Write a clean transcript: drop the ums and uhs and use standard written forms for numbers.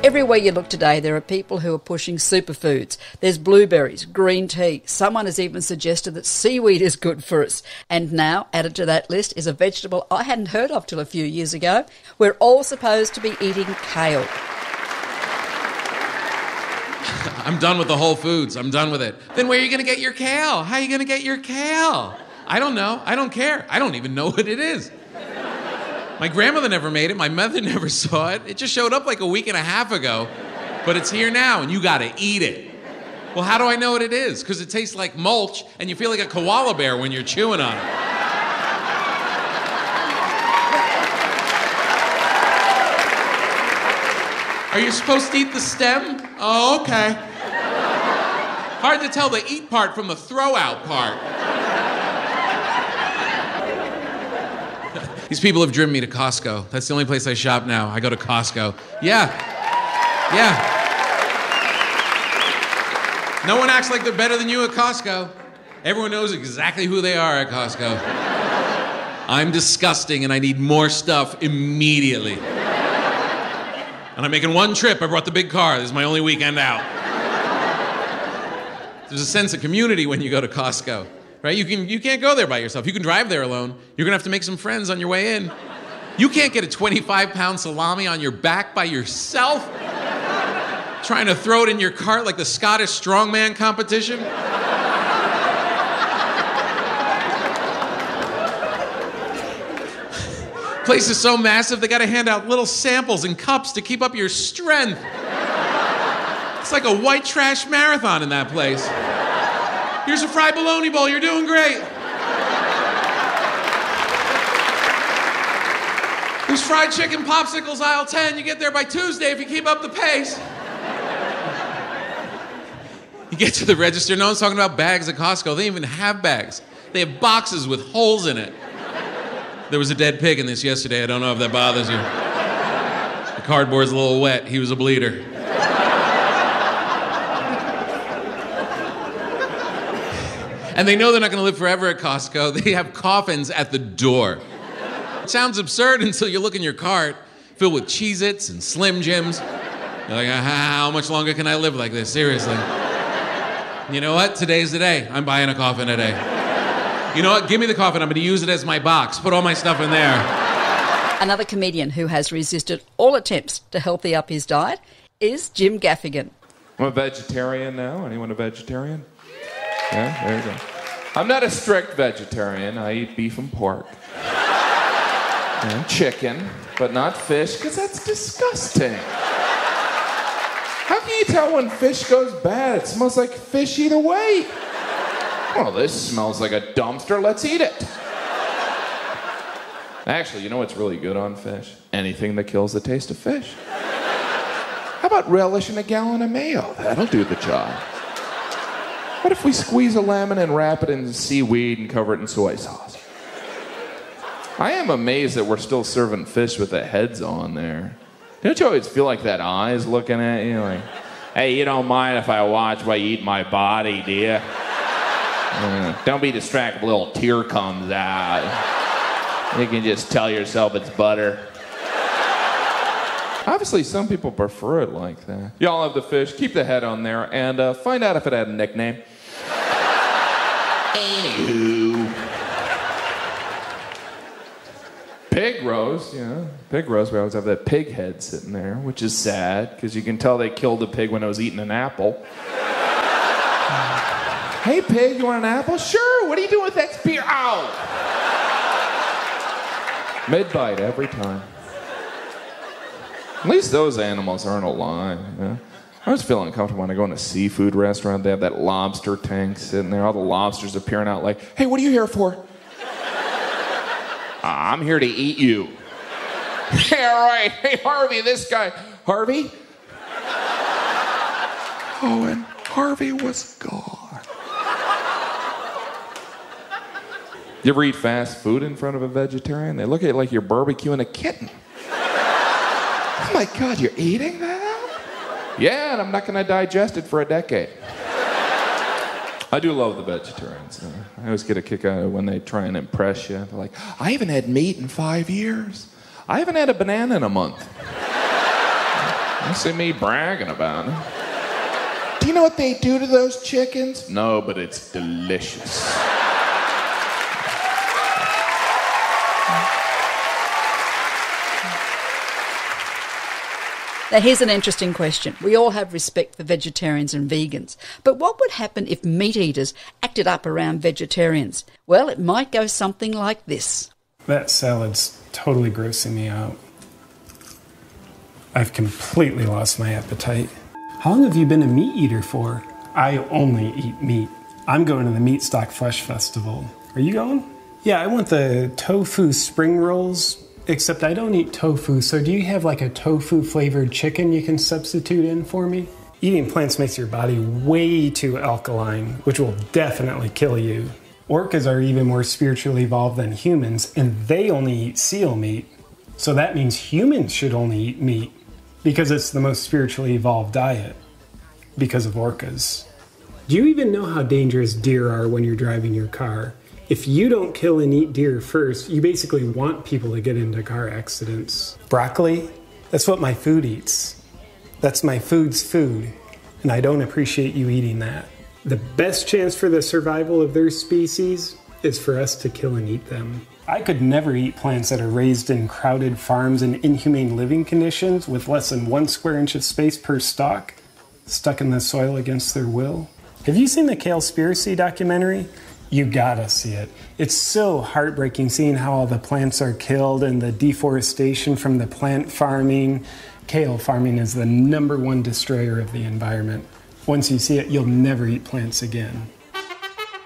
Everywhere you look today, there are people who are pushing superfoods. There's blueberries, green tea. Someone has even suggested that seaweed is good for us. And now, added to that list, is a vegetable I hadn't heard of till a few years ago. We're all supposed to be eating kale. I'm done with the Whole Foods. I'm done with it. Then where are you going to get your kale? How are you going to get your kale? I don't know. I don't care. I don't even know what it is. My grandmother never made it. My mother never saw it. It just showed up like a week and a half ago. But it's here now, and you got to eat it. Well, how do I know what it is? Because it tastes like mulch, and you feel like a koala bear when you're chewing on it. Are you supposed to eat the stem? Oh, okay. Hard to tell the eat part from the throw out part. These people have driven me to Costco. That's the only place I shop now. I go to Costco. Yeah. No one acts like they're better than you at Costco. Everyone knows exactly who they are at Costco. I'm disgusting and I need more stuff immediately. And I'm making one trip. I brought the big car. This is my only weekend out. There's a sense of community when you go to Costco. Right? You can't go there by yourself. You can drive there alone. You're going to have to make some friends on your way in. You can't get a 25-pound salami on your back by yourself, trying to throw it in your cart like the Scottish strongman competition. Place is so massive, they got to hand out little samples and cups to keep up your strength. It's like a white trash marathon in that place. Here's a fried bologna bowl. You're doing great. There's fried chicken popsicles, aisle 10. You get there by Tuesday if you keep up the pace. You get to the register. No one's talking about bags at Costco. They don't even have bags. They have boxes with holes in it. There was a dead pig in this yesterday. I don't know if that bothers you. The cardboard's a little wet. He was a bleeder. And they know they're not going to live forever at Costco. They have coffins at the door. It sounds absurd until you look in your cart filled with Cheez-Its and Slim Jims. You're like, how much longer can I live like this? Seriously. You know what? Today's the day. I'm buying a coffin today. You know what? Give me the coffin. I'm going to use it as my box. Put all my stuff in there. Another comedian who has resisted all attempts to healthy up his diet is Jim Gaffigan. I'm a vegetarian now. Anyone a vegetarian? Yeah, there you go. I'm not a strict vegetarian. I eat beef and pork. And chicken, but not fish, because that's disgusting. How can you tell when fish goes bad? It smells like fish either way. Well, this smells like a dumpster. Let's eat it. Actually, you know what's really good on fish? Anything that kills the taste of fish. How about relish in a gallon of mayo? That'll do the job. What if we squeeze a lemon and wrap it in seaweed and cover it in soy sauce? I am amazed that we're still serving fish with the heads on there. Don't you always feel like that eye is looking at you like, hey, you don't mind if I watch while you eat my body, do you? Don't be distracted, a little tear comes out. You can just tell yourself it's butter. Obviously, some people prefer it like that. Y'all have the fish, keep the head on there, and find out if it had a nickname. Anywho. Pig roast, pig roast, we always have that pig head sitting there, which is sad, because you can tell they killed a pig when it was eating an apple. Hey, pig, you want an apple? Sure, what are you doing with that spear? Ow! Mid-bite every time. At least those animals aren't alive. Yeah? I always feel uncomfortable when I go in a seafood restaurant. They have that lobster tank sitting there. All the lobsters appearing out like, hey, what are you here for? I'm here to eat you. Yeah, right. Hey, Harvey, this guy. Harvey? Oh, and Harvey was gone. You ever eat fast food in front of a vegetarian? They look at you like you're barbecuing a kitten. Oh my God, you're eating that? Yeah, and I'm not going to digest it for a decade. I do love the vegetarians. I always get a kick out of it when they try and impress you. They're like, I haven't had meat in 5 years. I haven't had a banana in a month. You see me bragging about it. Do you know what they do to those chickens? No, but it's delicious. Now, here's an interesting question. We all have respect for vegetarians and vegans, but what would happen if meat eaters acted up around vegetarians? Well, it might go something like this. That salad's totally grossing me out. I've completely lost my appetite. How long have you been a meat eater for? I only eat meat. I'm going to the Meat Stock Flesh Festival. Are you going? Yeah, I want the tofu spring rolls, except I don't eat tofu, so do you have like a tofu flavored chicken you can substitute in for me? Eating plants makes your body way too alkaline, which will definitely kill you. Orcas are even more spiritually evolved than humans, and they only eat seal meat. So that means humans should only eat meat, because it's the most spiritually evolved diet, because of orcas. Do you even know how dangerous deer are when you're driving your car? If you don't kill and eat deer first, you basically want people to get into car accidents. Broccoli, that's what my food eats. That's my food's food, and I don't appreciate you eating that. The best chance for the survival of their species is for us to kill and eat them. I could never eat plants that are raised in crowded farms and inhumane living conditions with less than 1 square inch of space per stalk, stuck in the soil against their will. Have you seen the Kalespiracy documentary? You gotta see it. It's so heartbreaking seeing how all the plants are killed and the deforestation from the plant farming. Kale farming is the #1 destroyer of the environment. Once you see it, you'll never eat plants again.